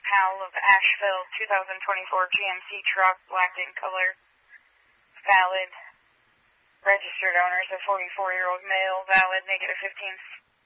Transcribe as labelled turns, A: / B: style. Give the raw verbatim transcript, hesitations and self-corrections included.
A: Howell of Asheville, two thousand twenty-four G M C truck, black in color, valid. Registered owners, a forty-four-year-old male, valid, negative fifteen